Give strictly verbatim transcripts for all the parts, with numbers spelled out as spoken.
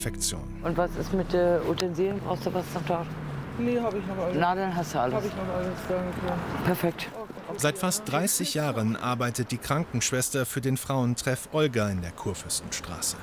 Infektion. Und was ist mit äh, Utensilien? Brauchst du was zum Tauschen? Nee, habe ich noch alles. Nadeln hast du alles? Habe ich noch alles, danke. Perfekt. Seit fast dreißig Jahren arbeitet die Krankenschwester für den Frauentreff Olga in der Kurfürstenstraße.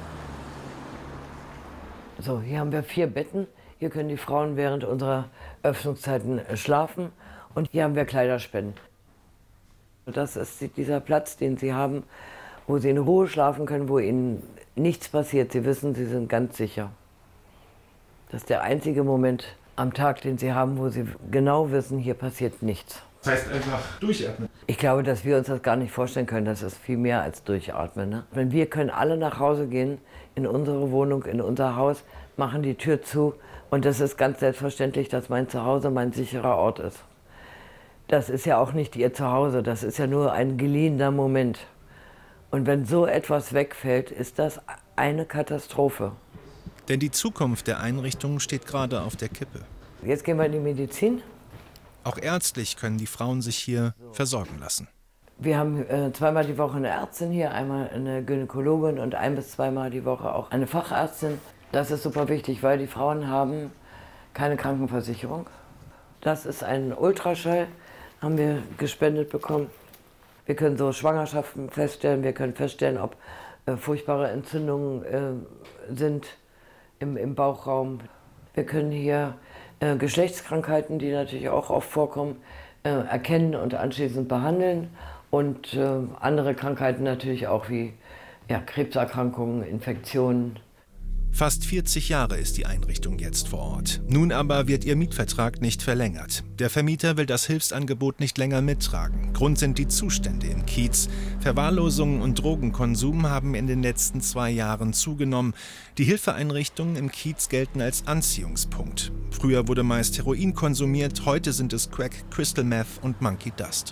So, hier haben wir vier Betten. Hier können die Frauen während unserer Öffnungszeiten schlafen. Und hier haben wir Kleiderspenden. Das ist dieser Platz, den Sie haben, wo Sie in Ruhe schlafen können, wo Ihnen nichts passiert. Sie wissen, Sie sind ganz sicher. Das ist der einzige Moment am Tag, den Sie haben, wo Sie genau wissen, hier passiert nichts. Das heißt einfach durchatmen. Ich glaube, dass wir uns das gar nicht vorstellen können. Das ist viel mehr als durchatmen. Ne? Wenn wir können alle nach Hause gehen, in unsere Wohnung, in unser Haus, machen die Tür zu. Und das ist ganz selbstverständlich, dass mein Zuhause mein sicherer Ort ist. Das ist ja auch nicht Ihr Zuhause, das ist ja nur ein geliehener Moment. Und wenn so etwas wegfällt, ist das eine Katastrophe. Denn die Zukunft der Einrichtung steht gerade auf der Kippe. Jetzt gehen wir in die Medizin. Auch ärztlich können die Frauen sich hier versorgen lassen. Wir haben äh, zweimal die Woche eine Ärztin hier, einmal eine Gynäkologin und ein- bis zweimal die Woche auch eine Fachärztin. Das ist super wichtig, weil die Frauen haben keine Krankenversicherung. Das ist ein Ultraschall, haben wir gespendet bekommen. Wir können so Schwangerschaften feststellen, wir können feststellen, ob äh, furchtbare Entzündungen äh, sind im, im Bauchraum. Wir können hier äh, Geschlechtskrankheiten, die natürlich auch oft vorkommen, äh, erkennen und anschließend behandeln. Und äh, andere Krankheiten natürlich auch wie ja, Krebserkrankungen, Infektionen. Fast vierzig Jahre ist die Einrichtung jetzt vor Ort. Nun aber wird ihr Mietvertrag nicht verlängert. Der Vermieter will das Hilfsangebot nicht länger mittragen. Grund sind die Zustände im Kiez. Verwahrlosung und Drogenkonsum haben in den letzten zwei Jahren zugenommen. Die Hilfeeinrichtungen im Kiez gelten als Anziehungspunkt. Früher wurde meist Heroin konsumiert, heute sind es Crack, Crystal Meth und Monkey Dust.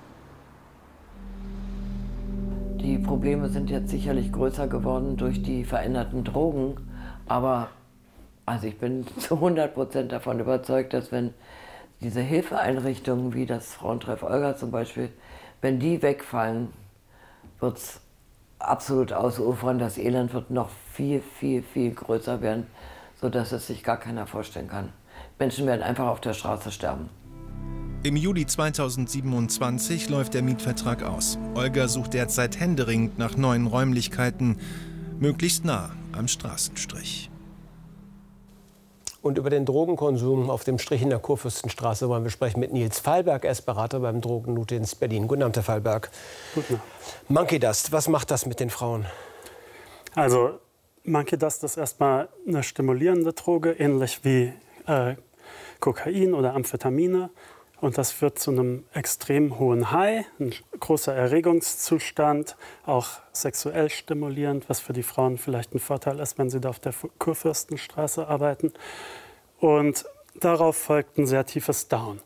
Die Probleme sind jetzt sicherlich größer geworden durch die veränderten Drogen. Aber also ich bin zu hundert Prozent davon überzeugt, dass wenn diese Hilfeeinrichtungen wie das Frauentreff Olga zum Beispiel, wenn die wegfallen, wird es absolut ausufern. Das Elend wird noch viel, viel, viel größer werden, sodass es sich gar keiner vorstellen kann. Menschen werden einfach auf der Straße sterben. Im Juli zweitausendsiebenundzwanzig läuft der Mietvertrag aus. Olga sucht derzeit händeringend nach neuen Räumlichkeiten, möglichst nah am Straßenstrich. Und über den Drogenkonsum auf dem Strich in der Kurfürstenstraße wollen wir sprechen mit Nils Fallberg. Er ist Berater beim Drogennotendienst Berlin. Guten Abend, Herr Fallberg. Guten Abend. Monkey Dust, was macht das mit den Frauen? Also Monkey Dust ist erstmal eine stimulierende Droge, ähnlich wie äh, Kokain oder Amphetamine. Und das führt zu einem extrem hohen High, ein großer Erregungszustand, auch sexuell stimulierend, was für die Frauen vielleicht ein Vorteil ist, wenn sie da auf der Kurfürstenstraße arbeiten. Und darauf folgt ein sehr tiefes Down.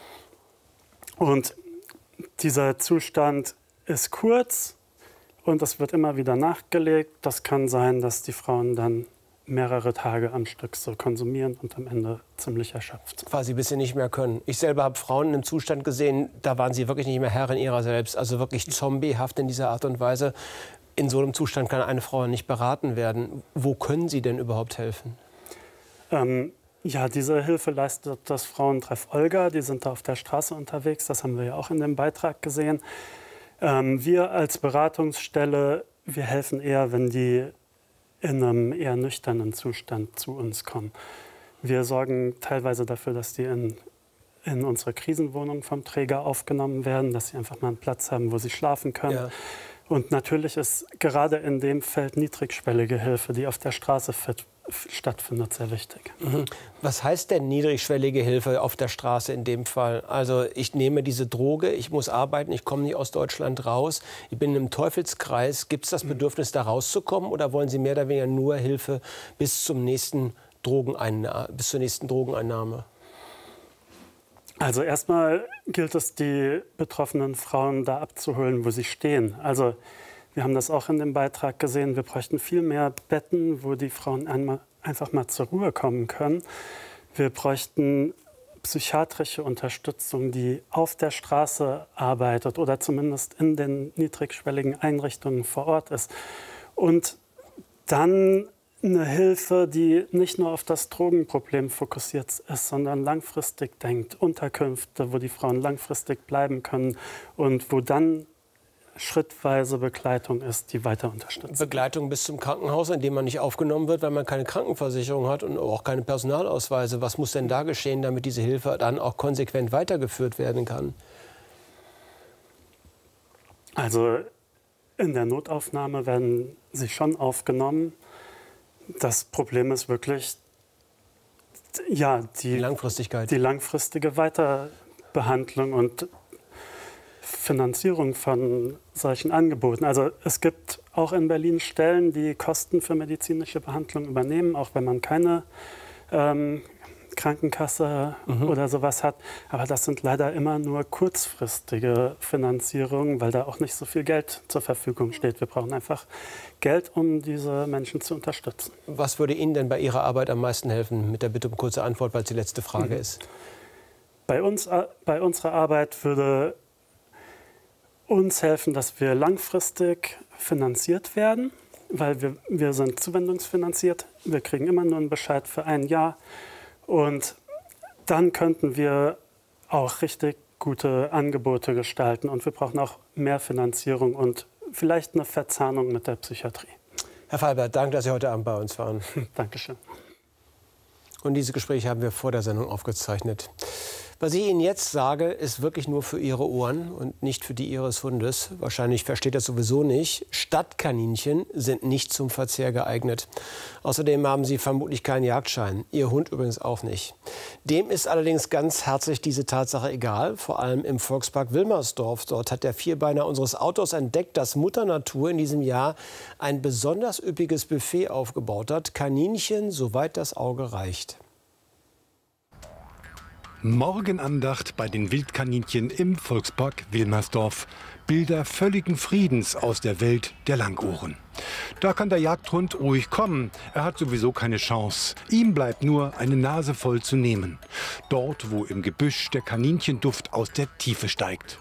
Und dieser Zustand ist kurz und es wird immer wieder nachgelegt. Das kann sein, dass die Frauen dann mehrere Tage am Stück so konsumieren und am Ende ziemlich erschöpft. Quasi bis sie nicht mehr können. Ich selber habe Frauen im Zustand gesehen, da waren sie wirklich nicht mehr Herrin ihrer selbst. Also wirklich zombiehaft in dieser Art und Weise. In so einem Zustand kann eine Frau nicht beraten werden. Wo können Sie denn überhaupt helfen? Ähm, ja, diese Hilfe leistet das Frauentreff Olga. Die sind da auf der Straße unterwegs. Das haben wir ja auch in dem Beitrag gesehen. Ähm, wir als Beratungsstelle, wir helfen eher, wenn die in einem eher nüchternen Zustand zu uns kommen. Wir sorgen teilweise dafür, dass die in, in unsere Krisenwohnung vom Träger aufgenommen werden, dass sie einfach mal einen Platz haben, wo sie schlafen können. Ja. Und natürlich ist gerade in dem Feld niedrigschwellige Hilfe, die auf der Straße stattfindet, sehr wichtig. Mhm. Was heißt denn niedrigschwellige Hilfe auf der Straße in dem Fall? Also ich nehme diese Droge, ich muss arbeiten, ich komme nicht aus Deutschland raus, ich bin im Teufelskreis. Gibt es das Bedürfnis, da rauszukommen, oder wollen Sie mehr oder weniger nur Hilfe bis zum nächsten Drogeneinnahme, bis zur nächsten Drogeneinnahme? Also erstmal gilt es, die betroffenen Frauen da abzuholen, wo sie stehen. Also wir haben das auch in dem Beitrag gesehen, wir bräuchten viel mehr Betten, wo die Frauen einmal, einfach mal zur Ruhe kommen können. Wir bräuchten psychiatrische Unterstützung, die auf der Straße arbeitet oder zumindest in den niedrigschwelligen Einrichtungen vor Ort ist. Und dann eine Hilfe, die nicht nur auf das Drogenproblem fokussiert ist, sondern langfristig denkt. Unterkünfte, wo die Frauen langfristig bleiben können und wo dann schrittweise Begleitung ist, die weiter unterstützt. Begleitung bis zum Krankenhaus, in dem man nicht aufgenommen wird, weil man keine Krankenversicherung hat und auch keine Personalausweise. Was muss denn da geschehen, damit diese Hilfe dann auch konsequent weitergeführt werden kann? Also in der Notaufnahme werden sie schon aufgenommen. Das Problem ist wirklich ja, die, die Langfristigkeit. Die langfristige Weiterbehandlung und Finanzierung von solchen Angeboten. Also es gibt auch in Berlin Stellen, die Kosten für medizinische Behandlung übernehmen, auch wenn man keine ähm, Krankenkasse mhm. oder sowas hat. Aber das sind leider immer nur kurzfristige Finanzierungen, weil da auch nicht so viel Geld zur Verfügung steht. Wir brauchen einfach Geld, um diese Menschen zu unterstützen. Was würde Ihnen denn bei Ihrer Arbeit am meisten helfen? Mit der Bitte um kurze Antwort, weil es die letzte Frage mhm. ist. Bei uns, bei unserer Arbeit würde uns helfen, dass wir langfristig finanziert werden, weil wir, wir sind zuwendungsfinanziert. Wir kriegen immer nur einen Bescheid für ein Jahr. Und dann könnten wir auch richtig gute Angebote gestalten. Und wir brauchen auch mehr Finanzierung und vielleicht eine Verzahnung mit der Psychiatrie. Herr Falbert, danke, dass Sie heute Abend bei uns waren. Dankeschön. Und diese Gespräche haben wir vor der Sendung aufgezeichnet. Was ich Ihnen jetzt sage, ist wirklich nur für Ihre Ohren und nicht für die Ihres Hundes. Wahrscheinlich versteht das sowieso nicht. Stadtkaninchen sind nicht zum Verzehr geeignet. Außerdem haben sie vermutlich keinen Jagdschein. Ihr Hund übrigens auch nicht. Dem ist allerdings ganz herzlich diese Tatsache egal. Vor allem im Volkspark Wilmersdorf. Dort hat der Vierbeiner unseres Autos entdeckt, dass Mutter Natur in diesem Jahr ein besonders üppiges Buffet aufgebaut hat. Kaninchen, soweit das Auge reicht. Morgenandacht bei den Wildkaninchen im Volkspark Wilmersdorf. Bilder völligen Friedens aus der Welt der Langohren. Da kann der Jagdhund ruhig kommen. Er hat sowieso keine Chance. Ihm bleibt nur eine Nase voll zu nehmen. Dort, wo im Gebüsch der Kaninchenduft aus der Tiefe steigt.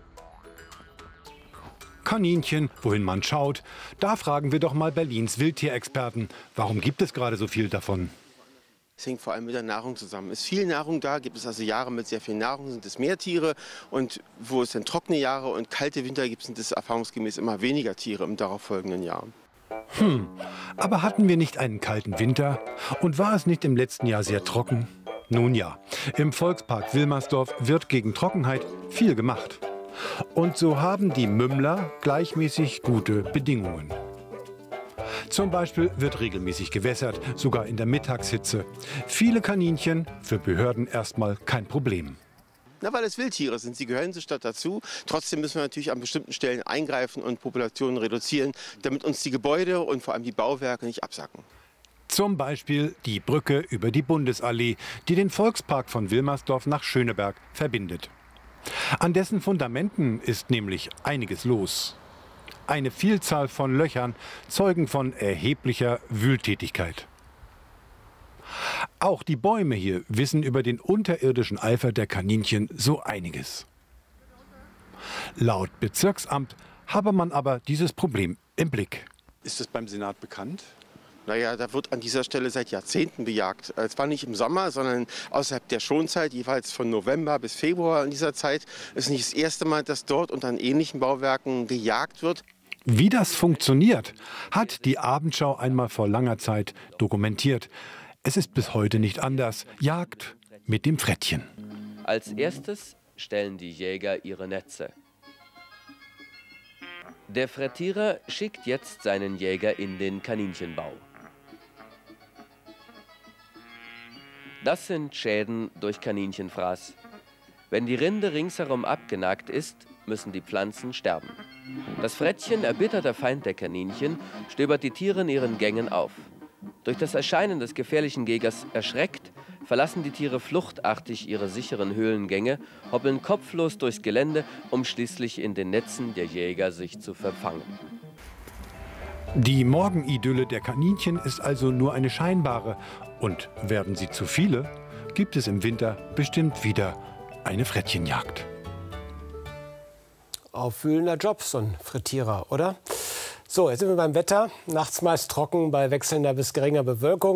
Kaninchen, wohin man schaut, da fragen wir doch mal Berlins Wildtierexperten. Warum gibt es gerade so viel davon? Es hängt vor allem mit der Nahrung zusammen. Ist viel Nahrung da, gibt es also Jahre mit sehr viel Nahrung, sind es mehr Tiere. Und wo es dann trockene Jahre und kalte Winter gibt, sind es erfahrungsgemäß immer weniger Tiere im darauffolgenden Jahr. Hm, aber hatten wir nicht einen kalten Winter? Und war es nicht im letzten Jahr sehr trocken? Nun ja, im Volkspark Wilmersdorf wird gegen Trockenheit viel gemacht. Und so haben die Mümmler gleichmäßig gute Bedingungen. Zum Beispiel wird regelmäßig gewässert, sogar in der Mittagshitze. Viele Kaninchen, für Behörden erstmal kein Problem. Na, weil es Wildtiere sind, sie gehören zur Stadt dazu. Trotzdem müssen wir natürlich an bestimmten Stellen eingreifen und Populationen reduzieren, damit uns die Gebäude und vor allem die Bauwerke nicht absacken. Zum Beispiel die Brücke über die Bundesallee, die den Volkspark von Wilmersdorf nach Schöneberg verbindet. An dessen Fundamenten ist nämlich einiges los. Eine Vielzahl von Löchern zeugen von erheblicher Wühltätigkeit. Auch die Bäume hier wissen über den unterirdischen Eifer der Kaninchen so einiges. Laut Bezirksamt habe man aber dieses Problem im Blick. Ist das beim Senat bekannt? Naja, da wird an dieser Stelle seit Jahrzehnten bejagt. Zwar nicht im Sommer, sondern außerhalb der Schonzeit, jeweils von November bis Februar in dieser Zeit. Es ist nicht das erste Mal, dass dort und an ähnlichen Bauwerken gejagt wird. Wie das funktioniert, hat die Abendschau einmal vor langer Zeit dokumentiert. Es ist bis heute nicht anders. Jagd mit dem Frettchen. Als erstes stellen die Jäger ihre Netze. Der Frettierer schickt jetzt seinen Jäger in den Kaninchenbau. Das sind Schäden durch Kaninchenfraß. Wenn die Rinde ringsherum abgenagt ist, müssen die Pflanzen sterben. Das Frettchen, erbitterter Feind der Kaninchen, stöbert die Tiere in ihren Gängen auf. Durch das Erscheinen des gefährlichen Jägers erschreckt, verlassen die Tiere fluchtartig ihre sicheren Höhlengänge, hoppeln kopflos durchs Gelände, um schließlich in den Netzen der Jäger sich zu verfangen. Die Morgenidylle der Kaninchen ist also nur eine scheinbare. Und werden sie zu viele, gibt es im Winter bestimmt wieder eine Frettchenjagd. Aufwühlender Job, so ein Frittierer, oder? So, jetzt sind wir beim Wetter. Nachts meist trocken bei wechselnder bis geringer Bewölkung.